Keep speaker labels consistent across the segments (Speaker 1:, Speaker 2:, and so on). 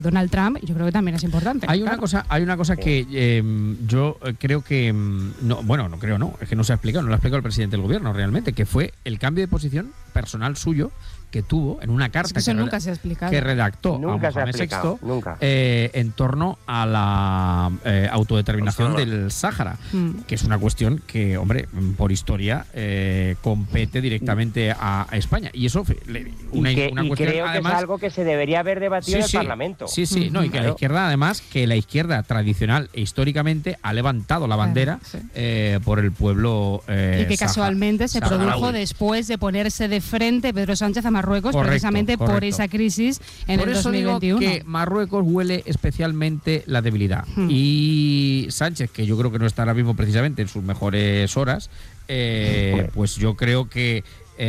Speaker 1: Donald Trump, yo creo que también es importante.
Speaker 2: Hay una cosa que yo creo que es que no se ha explicado, no lo ha explicado el presidente del gobierno realmente, que fue el cambio de posición personal suyo que tuvo en una carta
Speaker 1: nunca se ha explicado,
Speaker 2: que redactó
Speaker 3: nunca
Speaker 2: a Mohamed
Speaker 3: VI
Speaker 2: en torno a la autodeterminación del Sáhara, que es una cuestión que, hombre, por historia compete directamente a España. Y eso, una cuestión,
Speaker 3: creo
Speaker 2: además,
Speaker 3: que es algo que se debería haber debatido en el Parlamento.
Speaker 2: Sí, no, y que la izquierda, además, que la izquierda tradicional e históricamente ha levantado la bandera por el pueblo
Speaker 1: y que casualmente se produjo después de ponerse de frente Pedro Sánchez a Marruecos, precisamente por esa crisis en el 2021.
Speaker 2: Digo que Marruecos huele especialmente la debilidad. Y Sánchez, que yo creo que no está ahora mismo precisamente en sus mejores horas, pues yo creo que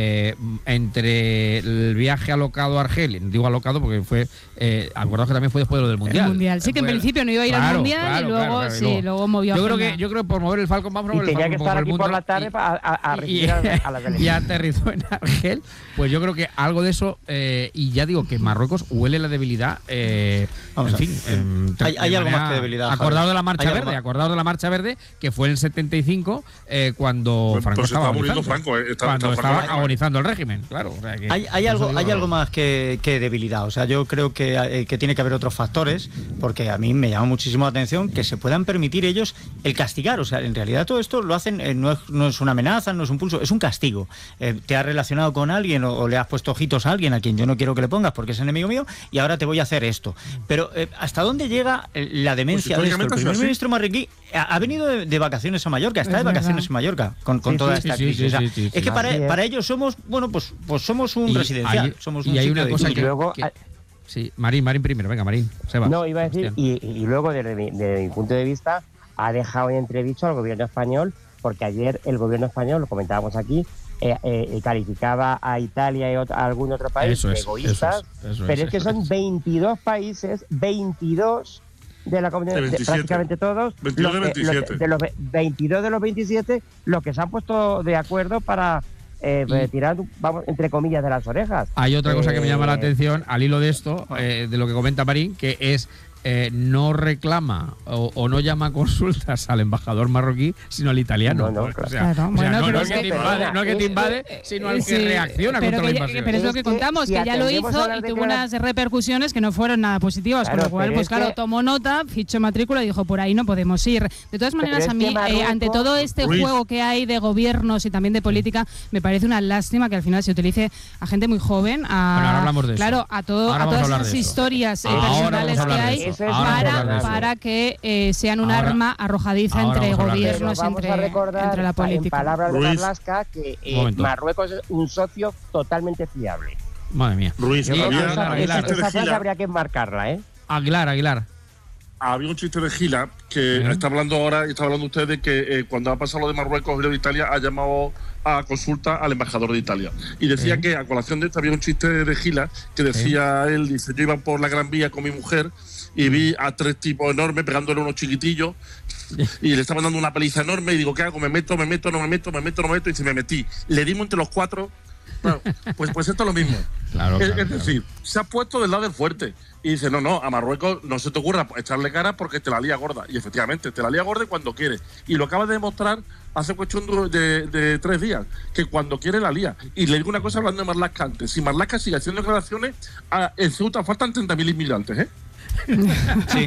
Speaker 2: entre el viaje alocado a Argelia, digo alocado porque fue, acordaos que también fue después de lo del Mundial.
Speaker 1: El Mundial, sí, que en principio no iba a ir al Mundial, y luego luego movió.
Speaker 2: Yo creo que por mover el Falcon vamos a mover el
Speaker 3: Falcon.
Speaker 2: Y tenía que
Speaker 3: estar aquí por la tarde para recibir a la delegación.
Speaker 2: Y aterrizó en Argel, pues yo creo que algo de eso, y ya digo que Marruecos huele la debilidad, en fin.
Speaker 4: Hay algo más que debilidad.
Speaker 2: Acordado de la Marcha Verde, que fue en el 75, cuando Franco estaba agonizando el régimen, claro. O sea que
Speaker 4: hay algo más que debilidad. O sea, yo creo que tiene que haber otros factores, porque a mí me llama muchísimo la atención que se puedan permitir ellos el castigar. O sea, en realidad todo esto lo hacen, no es una amenaza, no es un pulso, es un castigo. Te has relacionado con alguien o le has puesto ojitos a alguien a quien yo no quiero que le pongas porque es enemigo mío, y ahora te voy a hacer esto. Pero ¿hasta dónde llega la demencia de esto? El primer ministro marroquí ha venido de vacaciones a Mallorca, está de vacaciones en Mallorca con toda esta crisis. Es que para ellos somos, pues somos un residencial, somos un
Speaker 2: y hay
Speaker 4: sitio
Speaker 2: una cosa
Speaker 4: de
Speaker 3: luego,
Speaker 2: sí, Marín primero, venga, Marín. Seba.
Speaker 3: No, iba a decir, y luego desde mi punto de vista ha dejado en entredicho al gobierno español, porque ayer el gobierno español, lo comentábamos aquí, calificaba a Italia y a algún otro país de egoístas, pero es que son 22 países, 22 de la comunidad, prácticamente todos,
Speaker 5: 22 de 27.
Speaker 3: De los 22 de los 27, los que se han puesto de acuerdo para tirar, vamos, entre comillas, de las orejas.
Speaker 2: Hay otra cosa que me llama la atención al hilo de esto, de lo que comenta Marín, que es no reclama o no llama a consultas al embajador marroquí, sino al italiano.
Speaker 3: No es
Speaker 2: que te invade, sino al que reacciona contra la invasión.
Speaker 1: Pero es lo que contamos, que ya lo hizo y tuvo unas repercusiones que no fueron nada positivas, con lo cual, pues claro, tomó nota, fichó matrícula y dijo, por ahí no podemos ir. De todas maneras, a mí, ante todo este juego que hay de gobiernos y también de política, me parece una lástima que al final se utilice a gente muy joven,
Speaker 2: ahora hablamos de
Speaker 1: eso. A todas esas historias personales que hay, para que sean un arma arrojadiza entre gobiernos, entre la política.
Speaker 3: En palabras de Marlaska, que Marruecos es un socio totalmente fiable.
Speaker 2: Madre mía.
Speaker 5: Ruiz,
Speaker 3: esa frase habría que enmarcarla,
Speaker 2: Aguilar.
Speaker 5: Había un chiste de Gila que está hablando usted de que cuando ha pasado lo de Marruecos y lo de Italia ha llamado a consulta al embajador de Italia y decía que a colación de esto había un chiste de Gila que decía él, dice, yo iba por la Gran Vía con mi mujer y vi a 3 tipos enormes pegándole a unos chiquitillos y le estaban dando una paliza enorme y digo, ¿qué hago? ¿Me meto? Y dice, me metí. Le dimos entre los 4. Claro, pues esto es lo mismo.
Speaker 2: Claro,
Speaker 5: es decir, se ha puesto del lado del fuerte y dice, no, a Marruecos no se te ocurra echarle cara porque te la lía gorda. Y efectivamente, te la lía gorda cuando quiere. Y lo acaba de demostrar hace cuestión de 3 días, que cuando quiere la lía. Y le digo una cosa hablando de Marlaska antes. Si Marlaska sigue haciendo declaraciones, en Ceuta faltan 30.000 inmigrantes, ¿eh?
Speaker 4: Sí,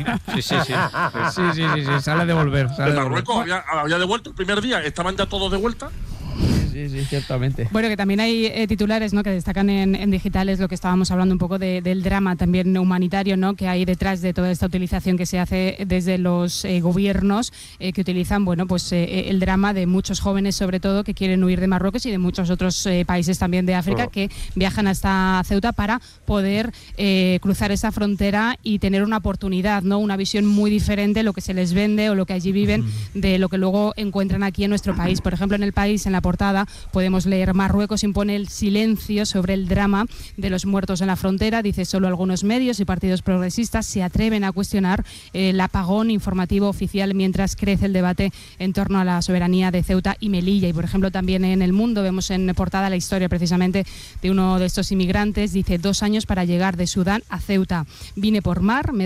Speaker 2: sale a devolver.
Speaker 5: Marruecos había devuelto el primer día, estaban ya todos de vuelta.
Speaker 2: Sí, ciertamente.
Speaker 1: Bueno, que también hay titulares, ¿no?, que destacan en digitales lo que estábamos hablando un poco del drama también humanitario, ¿no?, que hay detrás de toda esta utilización que se hace desde los gobiernos que utilizan, el drama de muchos jóvenes, sobre todo, que quieren huir de Marruecos y de muchos otros países también de África que viajan hasta Ceuta para poder cruzar esa frontera y tener una oportunidad, ¿no?, una visión muy diferente, lo que se les vende o lo que allí viven, de lo que luego encuentran aquí en nuestro país. Por ejemplo, en El País, en la portada, portada podemos leer: Marruecos impone el silencio sobre el drama de los muertos en la frontera. Dice: solo algunos medios y partidos progresistas se atreven a cuestionar el apagón informativo oficial mientras crece el debate en torno a la soberanía de Ceuta y Melilla. Y por ejemplo también en El Mundo vemos en portada la historia precisamente de uno de estos inmigrantes. Dice: 2 años para llegar de Sudán a Ceuta. Vine por mar, me